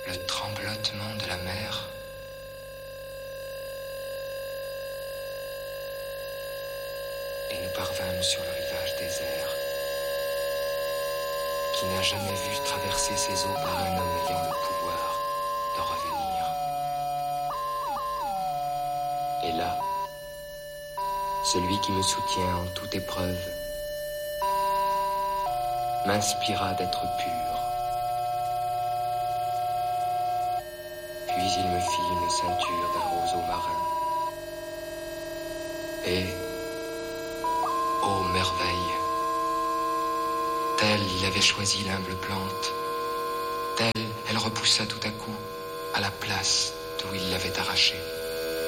le tremblotement de la mer. Et nous parvînmes sur le rivage désert, qui n'a jamais vu traverser ses eaux par un homme ayant le pouvoir de revenir. Et là, celui qui me soutient en toute épreuve m'inspira d'être pur. Puis il me fit une ceinture d'un roseau marin. Et, ô merveille, telle il avait choisi l'humble plante, telle elle repoussa tout à coup à la place d'où il l'avait arrachée.